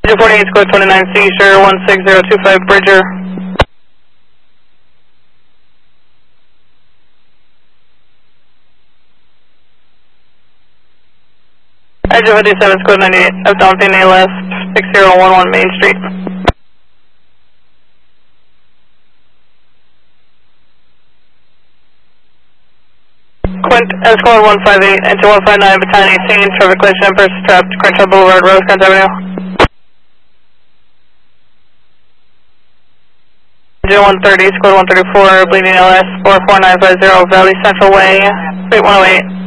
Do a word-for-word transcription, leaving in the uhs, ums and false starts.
forty-eight, square twenty-nine, Seizure, one six zero two five, Bridger. Edge fifty-seven, square ninety-eight, Abdominate A left, six zero one one Main Street. Quint, Escort one five eight, into one five nine, Battalion eighteen, traffic collision Empress, trapped, Crenshaw Boulevard, Rosecrans Avenue. one thirty, square one thirty-four, bleeding L S, four four nine five zero, Valley Central Way, Suite one oh eight.